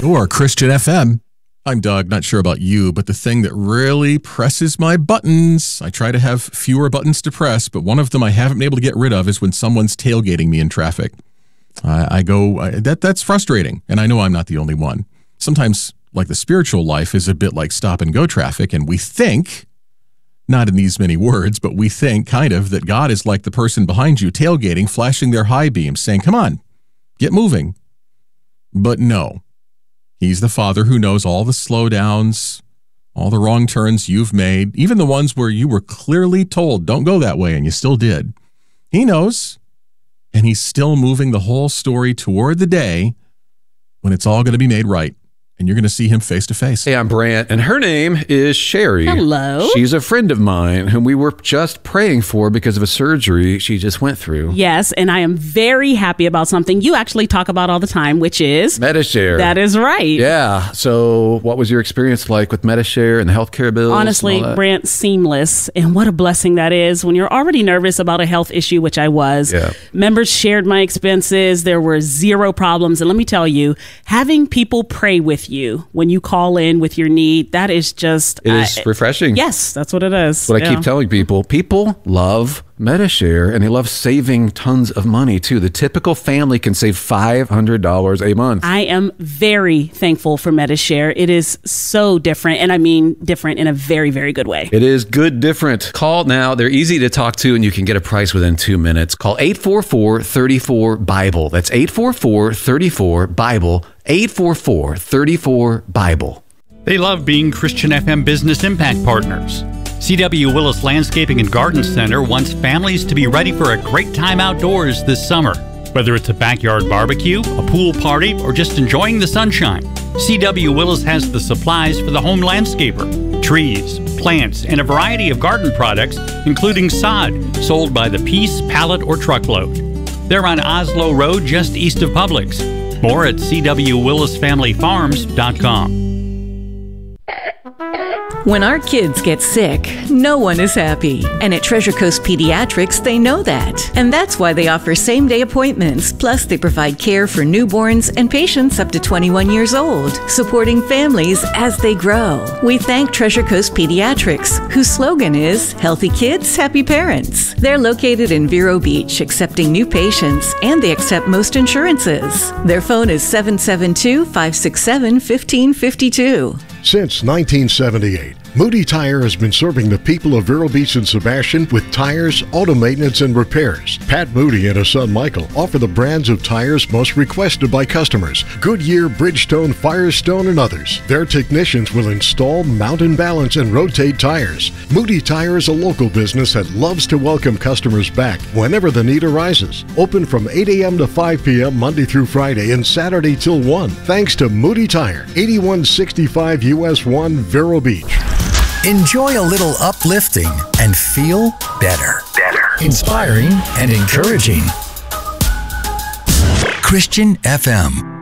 You're Christian FM. I'm Doug, not sure about you, but the thing that really presses my buttons, I try to have fewer buttons to press, but one of them I haven't been able to get rid of is when someone's tailgating me in traffic. That's frustrating, and I know I'm not the only one. Sometimes, like, the spiritual life is a bit like stop and go traffic, and we think, not in these many words, but we think kind of that God is like the person behind you tailgating, flashing their high beams, saying, come on, get moving. But no. He's the Father who knows all the slowdowns, all the wrong turns you've made, even the ones where you were clearly told, don't go that way, and you still did. He knows, and he's still moving the whole story toward the day when it's all going to be made right. And you're going to see him face to face. Hey, I'm Brant, and her name is Sherry. Hello. She's a friend of mine whom we were just praying for because of a surgery she just went through. Yes, and I am very happy about something you actually talk about all the time, which is Medi-Share. That is right. Yeah. So what was your experience like with Medi-Share and the healthcare bills? Honestly, Brant, seamless. And what a blessing that is when you're already nervous about a health issue, which I was. Yeah. Members shared my expenses. There were zero problems. And let me tell you, having people pray with you when you call in with your need, that is just... It is refreshing. Yes, that's what it is. What I keep telling people, people love Medi-Share, and they love saving tons of money, too. The typical family can save $500 a month. I am very thankful for Medi-Share. It is so different, and I mean different in a very, very good way. It is good different. Call now. They're easy to talk to, and you can get a price within 2 minutes. Call 844-34-BIBLE. That's 844-34-BIBLE. 844-34-BIBLE. They love being Christian FM Business Impact Partners. C.W. Willis Landscaping and Garden Center wants families to be ready for a great time outdoors this summer. Whether it's a backyard barbecue, a pool party, or just enjoying the sunshine, C.W. Willis has the supplies for the home landscaper. Trees, plants, and a variety of garden products, including sod, sold by the piece, pallet, or truckload. They're on Oslo Road, just east of Publix. More at cwwillisfamilyfarms.com. When our kids get sick, no one is happy. And at Treasure Coast Pediatrics, they know that. And that's why they offer same-day appointments. Plus, they provide care for newborns and patients up to 21 years old, supporting families as they grow. We thank Treasure Coast Pediatrics, whose slogan is, Healthy Kids, Happy Parents. They're located in Vero Beach, accepting new patients, and they accept most insurances. Their phone is 772-567-1552. Since 1978, Moody Tire has been serving the people of Vero Beach and Sebastian with tires, auto maintenance, and repairs. Pat Moody and his son Michael offer the brands of tires most requested by customers: Goodyear, Bridgestone, Firestone, and others. Their technicians will install, mount and balance, and rotate tires. Moody Tire is a local business that loves to welcome customers back whenever the need arises. Open from 8 a.m. to 5 p.m. Monday through Friday and Saturday till 1. Thanks to Moody Tire, 8165 US 1, Vero Beach. Enjoy a little uplifting and feel better. Inspiring and encouraging. Christian FM.